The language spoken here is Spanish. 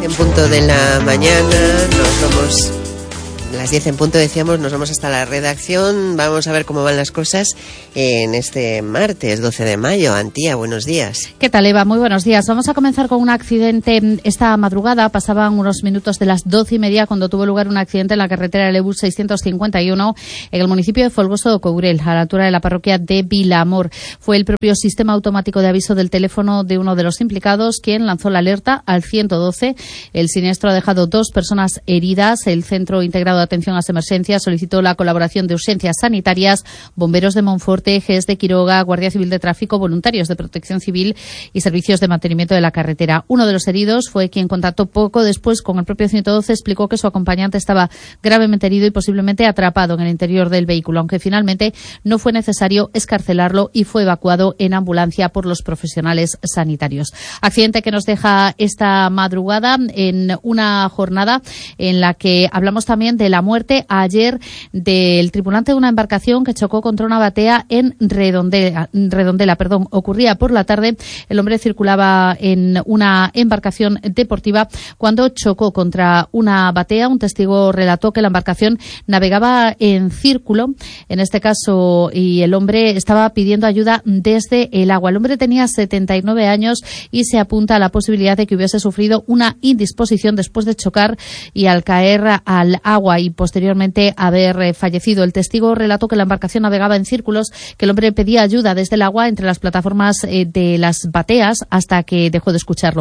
en punto de la mañana, nos vamos... Las 10 en punto, decíamos, nos vamos hasta la redacción. Vamos a ver cómo van las cosas en este martes 12 de mayo. Antía, buenos días. ¿Qué tal, Eva? Muy buenos días. Vamos a comenzar con un accidente esta madrugada. Pasaban unos minutos de las 12:30 cuando tuvo lugar un accidente en la carretera del Ebus 651 en el municipio de Folgoso de Courel, a la altura de la parroquia de Vilamor. Fue el propio sistema automático de aviso del teléfono de uno de los implicados quien lanzó la alerta al 112. El siniestro ha dejado 2 personas heridas. El Centro Integrado de Atención a las Emergencias solicitó la colaboración de urgencias sanitarias, bomberos de Monforte, GES de Quiroga, Guardia Civil de Tráfico, voluntarios de Protección Civil y servicios de mantenimiento de la carretera. Uno de los heridos fue quien contactó poco después con el propio 112, explicó que su acompañante estaba gravemente herido y posiblemente atrapado en el interior del vehículo, aunque finalmente no fue necesario excarcelarlo y fue evacuado en ambulancia por los profesionales sanitarios. Accidente que nos deja esta madrugada en una jornada en la que hablamos también de la muerte ayer del tripulante de una embarcación que chocó contra una batea en Redondela. Ocurría por la tarde. El hombre circulaba en una embarcación deportiva cuando chocó contra una batea. Un testigo relató que la embarcación navegaba en círculo, en este caso, y el hombre estaba pidiendo ayuda desde el agua. El hombre tenía 79 años y se apunta a la posibilidad de que hubiese sufrido una indisposición después de chocar y al caer al agua y posteriormente haber fallecido. El testigo relató que la embarcación navegaba en círculos, que el hombre pedía ayuda desde el agua entre las plataformas de las bateas hasta que dejó de escucharlo.